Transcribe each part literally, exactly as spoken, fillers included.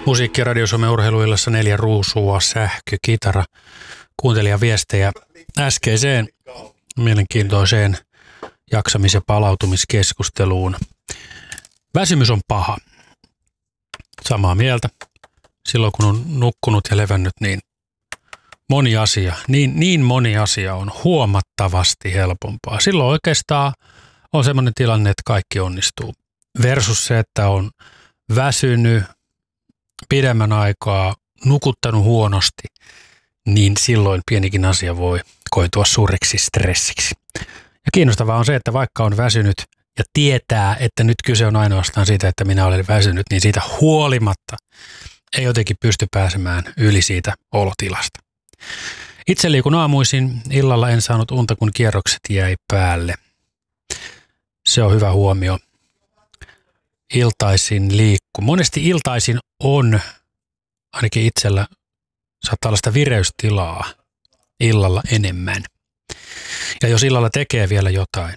Musiikki- ja Radio Suomen urheiluillassa neljä ruusua, sähkö, kitara. Kuuntelijan viestejä äskeiseen mielenkiintoiseen jaksamis- ja palautumiskeskusteluun. Väsymys on paha. Samaa mieltä. Silloin kun on nukkunut ja levännyt, niin moni asia, niin, niin moni asia on huomattavasti helpompaa. Silloin oikeastaan on sellainen tilanne, että kaikki onnistuu. Versus se, että on väsynyt pidemmän aikaa, nukuttanut huonosti, niin silloin pienikin asia voi koitua suureksi stressiksi. Ja kiinnostavaa on se, että vaikka on väsynyt ja tietää, että nyt kyse on ainoastaan siitä, että minä olen väsynyt, niin siitä huolimatta ei jotenkin pysty pääsemään yli siitä olotilasta. Itse liikun aamuisin, illalla en saanut unta, kun kierrokset jäi päälle. Se on hyvä huomio. Iltaisin liikku. Monesti iltaisin on, ainakin itsellä, saattaa olla sitä vireystilaa illalla enemmän. Ja jos illalla tekee vielä jotain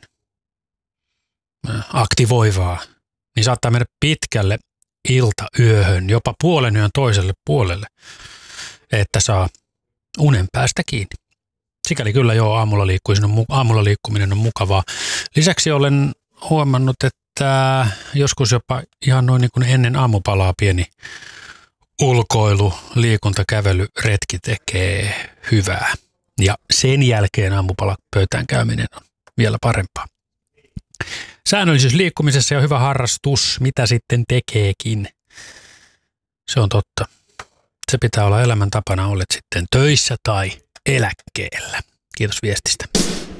aktivoivaa, niin saattaa mennä pitkälle iltayöhön, jopa puolen yön toiselle puolelle, että saa unen päästä kiinni. Sikäli kyllä joo, aamulla, on, aamulla liikkuminen on mukavaa. Lisäksi olen huomannut, että joskus jopa ihan noin niin kuin ennen aamupalaa pieni ulkoilu, liikunta, kävely, retki tekee hyvää. Ja sen jälkeen aamupalapöytään käyminen on vielä parempaa. Säännöllisyys liikkumisessa on hyvä harrastus, mitä sitten tekeekin. Se on totta. Se pitää olla elämäntapana, olet sitten töissä tai eläkkeellä. Kiitos viestistä.